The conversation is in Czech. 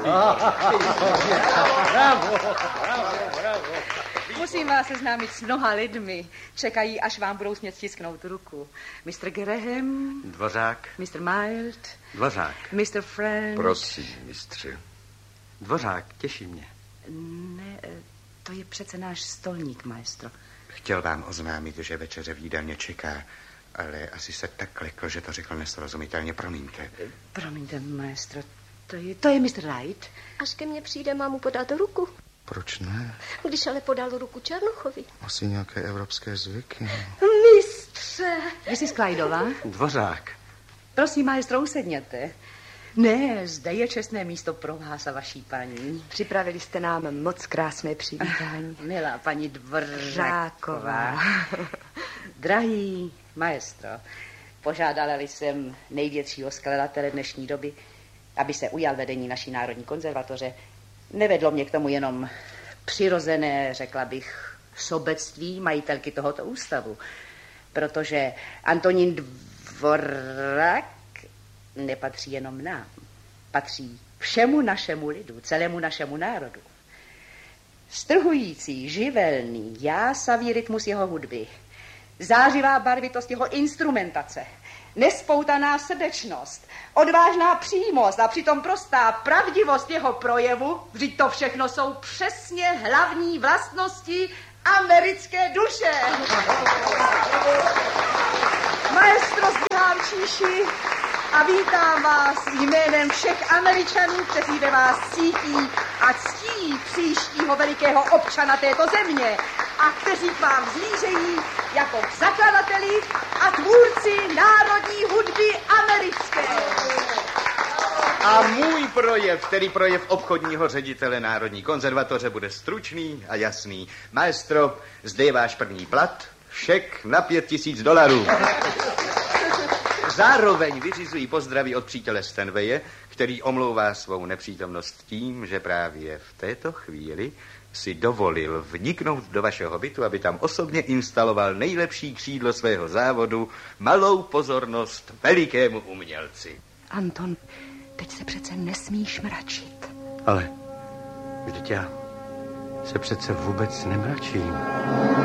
Bravo. Musím vás seznámit s mnoha lidmi. Čekají, až vám budou smět stisknout ruku. Mr. Graham. Dvořák. Mr. Mild. Dvořák. Mr. French. Prosím, mistře. Dvořák, těší mě. Ne, to je přece náš stolník, maestro. Chtěl vám oznámit, že večeře v jídelně čeká, ale asi se tak lekl, že to řekl nesrozumitelně. Promiňte. Promiňte, maestro, to je Mr. Wright. Až ke mně přijde, mám mu podat ruku. Proč ne? Když ale podal ruku Černochovi. Asi nějaké evropské zvyky. Mistře! Mrs. Clydová? Dvořák. Prosím, maestro, usedněte. Ne, zde je čestné místo pro vás a vaší paní. Připravili jste nám moc krásné přivítání. Milá paní Dvořáková. Drahý maestro, požádala jsem největšího skladatele dnešní doby, aby se ujal vedení naší Národní konzervatoře. Nevedlo mě k tomu jenom přirozené, řekla bych, sobectví majitelky tohoto ústavu, protože Antonín Dvořák nepatří jenom nám, patří všemu našemu lidu, celému našemu národu. Strhující, živelný, jásavý rytmus jeho hudby, zářivá barvitost jeho instrumentace, nespoutaná srdečnost, odvážná přímost a přitom prostá pravdivost jeho projevu, vždyť to všechno jsou přesně hlavní vlastnosti americké duše. Maestro, zdvihám číši a vítám vás jménem všech Američanů, kteří ve vás cítí a ctí příštího velikého občana této země a kteří k vám vzlížejí jako k zakladateli a tvůrci národní hudby americké. A můj projev, tedy projev obchodního ředitele Národní konzervatoře, bude stručný a jasný. Maestro, zde je váš první plat, šek na $5,000. Zároveň vyřizují pozdraví od přítele Stanwaye, který omlouvá svou nepřítomnost tím, že právě v této chvíli si dovolil vniknout do vašeho bytu, aby tam osobně instaloval nejlepší křídlo svého závodu, malou pozornost velikému umělci. Anton, teď se přece nesmíš mračit. Ale vždyť já se přece vůbec nemračím.